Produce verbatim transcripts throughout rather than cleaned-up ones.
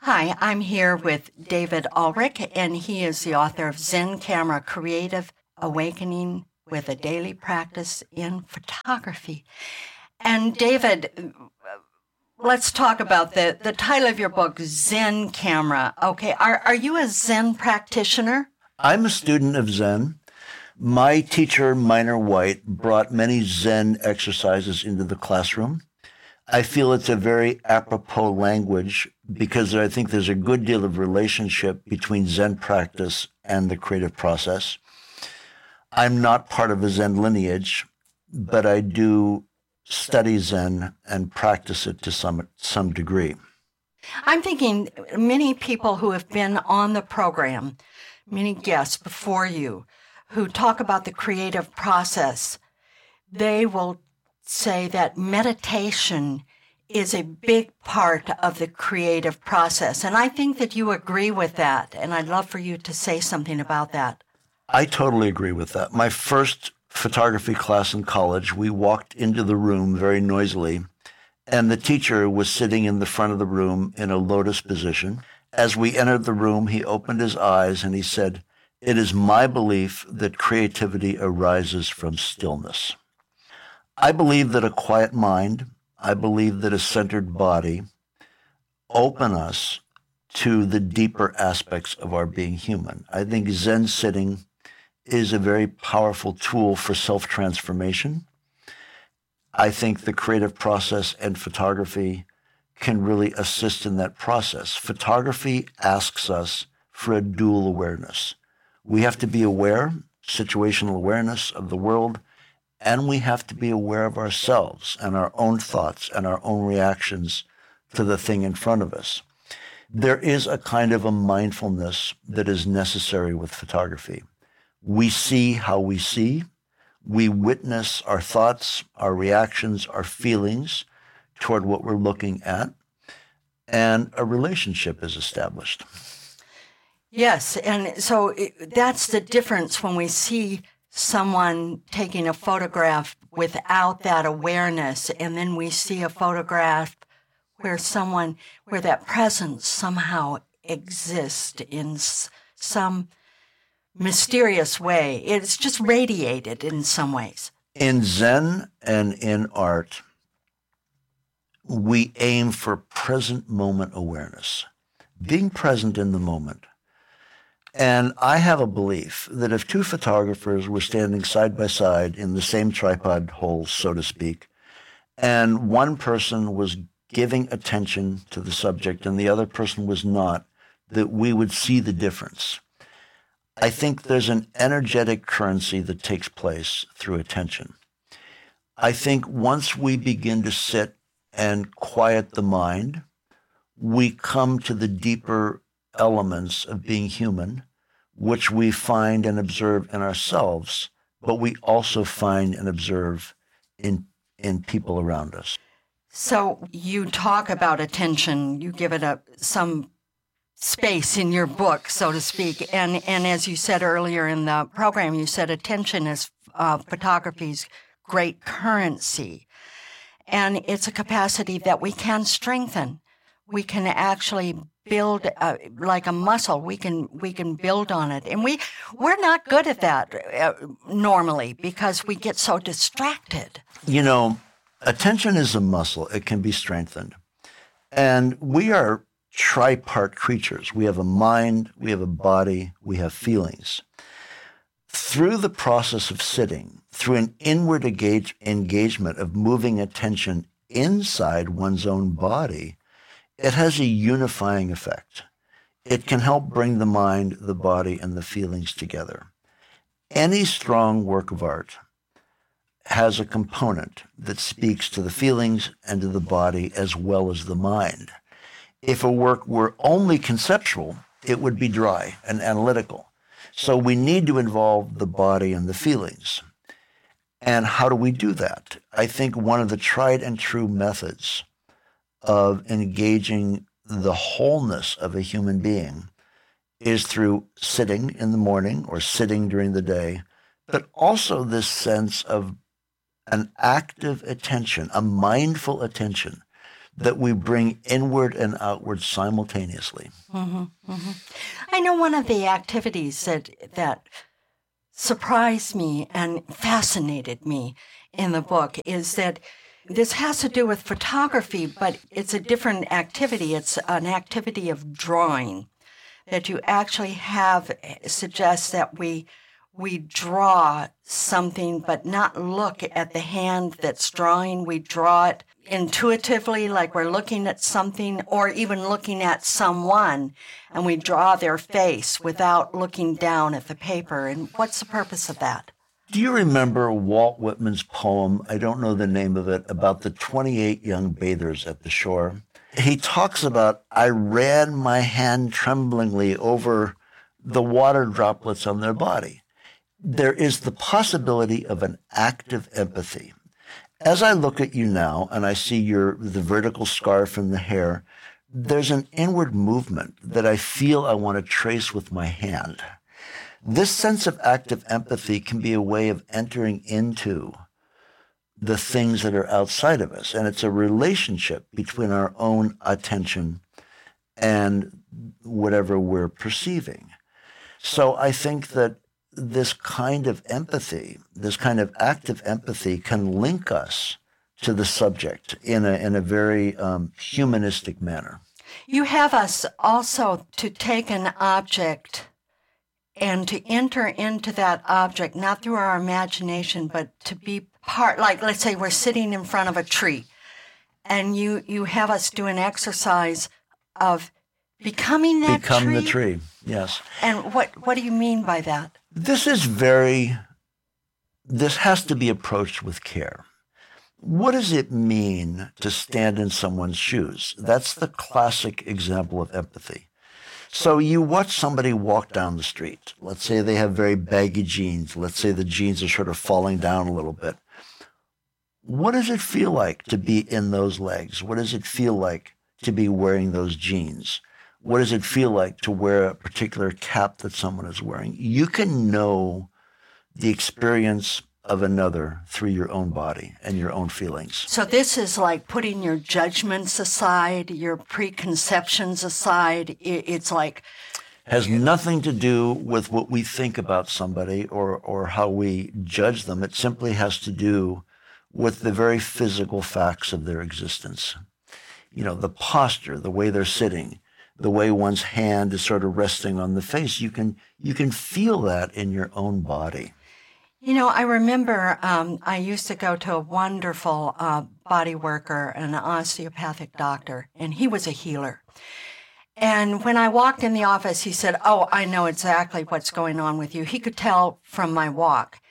Hi, I'm here with David Ulrich, and he is the author of Zen Camera, Creative Awakening with a Daily Practice in Photography. And David, let's talk about the, the title of your book, Zen Camera. Okay, are, are you a Zen practitioner? I'm a student of Zen. My teacher, Minor White, brought many Zen exercises into the classroom. I feel it's a very apropos language because I think there's a good deal of relationship between Zen practice and the creative process. I'm not part of a Zen lineage, but I do study Zen and practice it to some some degree. I'm thinking many people who have been on the program, many guests before you, who talk about the creative process, they will say that meditation is a big part of the creative process. And I think that you agree with that, and I'd love for you to say something about that. I totally agree with that. My first photography class in college, we walked into the room very noisily, and the teacher was sitting in the front of the room in a lotus position. As we entered the room, he opened his eyes and he said, "It is my belief that creativity arises from stillness." I believe that a quiet mind, I believe that a centered body open us to the deeper aspects of our being human. I think Zen sitting is a very powerful tool for self-transformation. I think the creative process and photography can really assist in that process. Photography asks us for a dual awareness. We have to be aware, situational awareness of the world, and we have to be aware of ourselves and our own thoughts and our own reactions to the thing in front of us. There is a kind of a mindfulness that is necessary with photography. We see how we see. We witness our thoughts, our reactions, our feelings toward what we're looking at, and a relationship is established. Yes, and so it, that's the difference when we see someone taking a photograph without that awareness, and then we see a photograph where someone, where that presence somehow exists in s- some mysterious way. It's just radiated in some ways. In Zen and in art, we aim for present moment awareness, being present in the moment. And I have a belief that if two photographers were standing side by side in the same tripod hole, so to speak, and one person was giving attention to the subject and the other person was not, that we would see the difference. I think there's an energetic currency that takes place through attention. I think once we begin to sit and quiet the mind, we come to the deeper elements of being human, which we find and observe in ourselves, but we also find and observe in in people around us. So you talk about attention, you give it a some space in your book, so to speak, and and as you said earlier in the program, you said attention is uh, photography's great currency, and it's a capacity that we can strengthen. We can actually build uh, like a muscle. We can we can build on it, and we we're not good at that uh, normally because we get so distracted. You know, attention is a muscle. It can be strengthened, and we are tripart creatures. We have a mind, we have a body, we have feelings. Through the process of sitting, through an inward engage, engagement of moving attention inside one's own body, it has a unifying effect. It can help bring the mind, the body, and the feelings together. Any strong work of art has a component that speaks to the feelings and to the body as well as the mind. If a work were only conceptual, it would be dry and analytical. So we need to involve the body and the feelings. And how do we do that? I think one of the tried and true methods of engaging the wholeness of a human being is through sitting in the morning or sitting during the day, but also this sense of an active attention, a mindful attention that we bring inward and outward simultaneously. Mm-hmm, mm-hmm. I know one of the activities that that surprised me and fascinated me in the book is that this has to do with photography, but it's a different activity. It's an activity of drawing that you actually have suggests that we we draw something, but not look at the hand that's drawing. We draw it intuitively, like we're looking at something, or even looking at someone, and we draw their face without looking down at the paper. And what's the purpose of that? Do you remember Walt Whitman's poem, I don't know the name of it, about the twenty-eight young bathers at the shore? He talks about, I ran my hand tremblingly over the water droplets on their body. There is the possibility of an active empathy. As I look at you now and I see your the vertical scarf and the hair, there's an inward movement that I feel I want to trace with my hand. This sense of active empathy can be a way of entering into the things that are outside of us. And it's a relationship between our own attention and whatever we're perceiving. So I think that this kind of empathy, this kind of active empathy can link us to the subject in a, in a very um, humanistic manner. You have us also to take an object and to enter into that object, not through our imagination, but to be part, like let's say we're sitting in front of a tree, and you, you have us do an exercise of becoming that Become tree. the tree, yes. And what, what do you mean by that? This is very, this has to be approached with care. What does it mean to stand in someone's shoes? That's the classic example of empathy. So you watch somebody walk down the street. Let's say they have very baggy jeans. Let's say the jeans are sort of falling down a little bit. What does it feel like to be in those legs? What does it feel like to be wearing those jeans? What does it feel like to wear a particular cap that someone is wearing? You can know the experience of another through your own body and your own feelings. So this is like putting your judgments aside, your preconceptions aside. It's like... Has nothing to do with what we think about somebody or, or how we judge them. It simply has to do with the very physical facts of their existence. You know, the posture, the way they're sitting, the way one's hand is sort of resting on the face. You can you can feel that in your own body. You know, I remember um, I used to go to a wonderful uh, body worker, an osteopathic doctor, and he was a healer. And when I walked in the office, he said, "Oh, I know exactly what's going on with you." He could tell from my walk.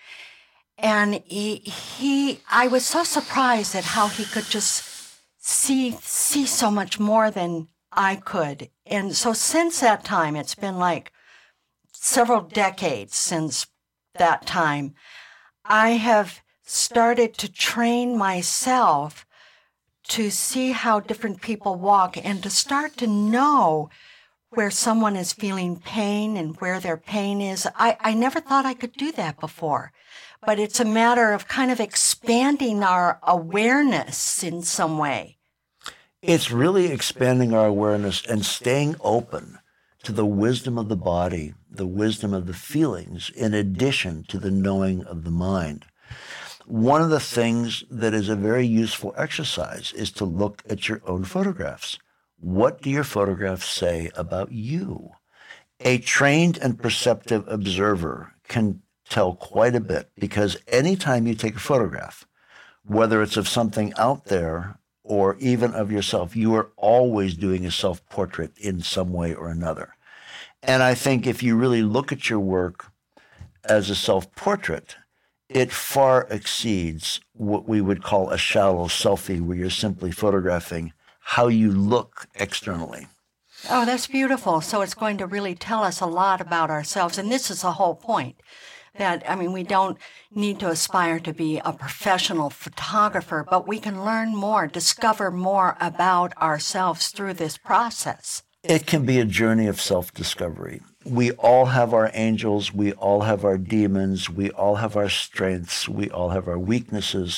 And he, he I was so surprised at how he could just see see so much more than I could. And so since that time, it's been like several decades since that time, I have started to train myself to see how different people walk and to start to know where someone is feeling pain and where their pain is. I, I never thought I could do that before, but it's a matter of kind of expanding our awareness in some way. It's really expanding our awareness and staying open to the wisdom of the body, the wisdom of the feelings, in addition to the knowing of the mind. One of the things that is a very useful exercise is to look at your own photographs. What do your photographs say about you? A trained and perceptive observer can tell quite a bit, because anytime you take a photograph, whether it's of something out there or even of yourself, you are always doing a self-portrait in some way or another. And I think if you really look at your work as a self-portrait, it far exceeds what we would call a shallow selfie, where you're simply photographing how you look externally. Oh, that's beautiful. So it's going to really tell us a lot about ourselves. And this is the whole point. That, I mean, we don't need to aspire to be a professional photographer, but we can learn more, discover more about ourselves through this process. It can be a journey of self-discovery. We all have our angels. We all have our demons. We all have our strengths. We all have our weaknesses.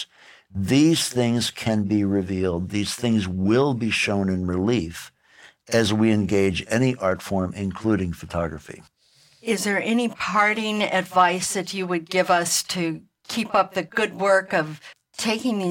These things can be revealed. These things will be shown in relief as we engage any art form, including photography. Is there any parting advice that you would give us to keep up the good work of taking these